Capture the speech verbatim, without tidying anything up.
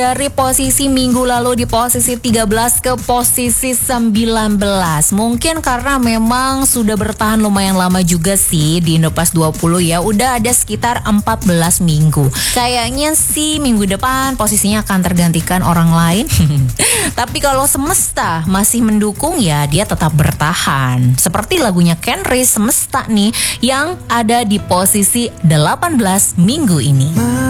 Dari posisi minggu lalu di posisi tiga belas ke posisi sembilan belas. Mungkin karena memang sudah bertahan lumayan lama juga sih di Indo Pas dua puluh ya. Udah ada sekitar empat belas minggu. Kayaknya sih minggu depan posisinya akan tergantikan orang lain. Tapi kalau semesta masih mendukung ya dia tetap bertahan. Seperti lagunya Kenry Semesta nih yang ada di posisi delapan belas minggu ini.